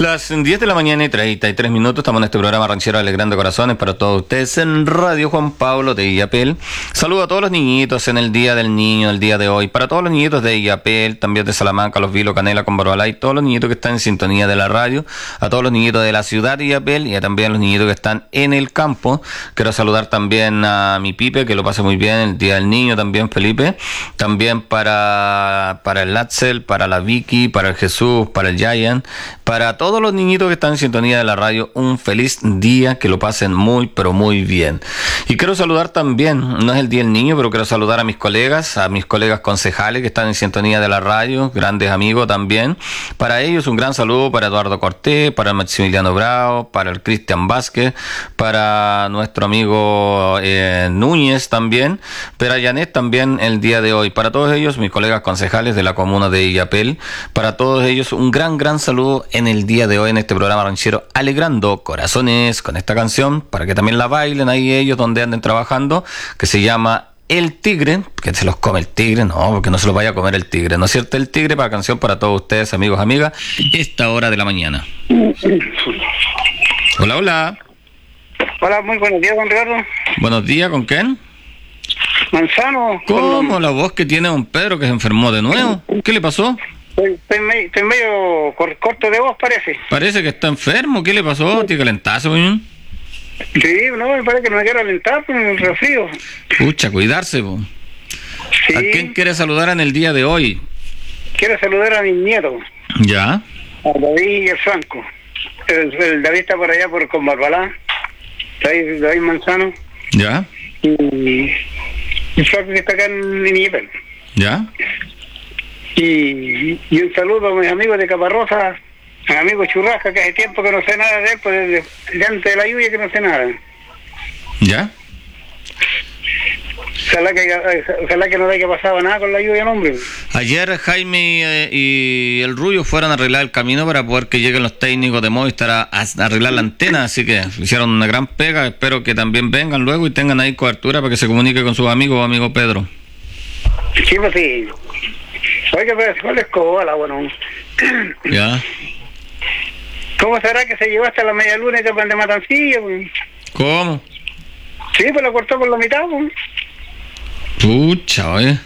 Las 10 de la mañana y 33 minutos, estamos en este programa Ranchero Alegrando Corazones para todos ustedes en Radio Juan Pablo de Illapel. Saludo a todos los niñitos en el Día del Niño, el día de hoy, para todos los niñitos de Illapel, también de Salamanca, Los Vilos, Canela, con Barbalay, todos los niñitos que están en sintonía de la radio, a todos los niñitos de la ciudad de Illapel y a también los niñitos que están en el campo. Quiero saludar también a mi Pipe, que lo pase muy bien el Día del Niño, también Felipe, también para el Latzel, para la Vicky, para el Jesús, para el Giant, para todos los niñitos que están en sintonía de la radio, un feliz día, que lo pasen muy, pero muy bien. Y quiero saludar también, no es el Día del Niño, pero quiero saludar a mis colegas concejales que están en sintonía de la radio, grandes amigos también. Para ellos un gran saludo para Eduardo Cortés, para Maximiliano Bravo, para el Cristian Vázquez, para nuestro amigo Núñez también, para Janet también el día de hoy. Para todos ellos, mis colegas concejales de la comuna de Illapel, para todos ellos un gran saludo en el día de hoy en este programa ranchero Alegrando Corazones, con esta canción para que también la bailen ahí ellos donde anden trabajando, que se llama El Tigre, que se los come el tigre, no, porque no se los vaya a comer el tigre, ¿no es cierto? El Tigre, para canción para todos ustedes, amigos, amigas, esta hora de la mañana. Hola. Hola, muy buenos días, don Ricardo. Buenos días, ¿con quién? Manzano. ¿Cómo la voz que tiene don Pedro, que se enfermó de nuevo? ¿Qué le pasó? Estoy medio corto de voz, parece. Parece que está enfermo. ¿Qué le pasó? ¿Tiene calentazo? Sí, no, me parece que no me quiero alentar por el resfrío. Pucha, cuidarse, po. Sí. ¿A quién quiere saludar en el día de hoy? Quiero saludar a mis nietos. ¿Ya? A David y el Franco. El David está por allá con Barbalá. David Manzano. ¿Ya? Y el Franco que está acá en Illapel. ¿Ya? Y un saludo a mis amigos de Caparrosa, a mi amigo Churrasca, que hace tiempo que no sé nada de él, pues desde antes de la lluvia que no sé nada. ¿Ya? Ojalá que no haya pasado nada con la lluvia, hombre. Ayer Jaime y el Rubio fueron a arreglar el camino para poder que lleguen los técnicos de Movistar a arreglar la antena, así que hicieron una gran pega. Espero que también vengan luego y tengan ahí cobertura para que se comunique con sus amigos o amigo Pedro. Sí, pues sí. Oiga, pero ¿cuál es Cobola, bueno? ¿Ya? ¿Cómo será que se llevó hasta la media luna de Matancilla, pues? ¿Cómo? Sí, pues la cortó por la mitad, pues. Pucha, oye.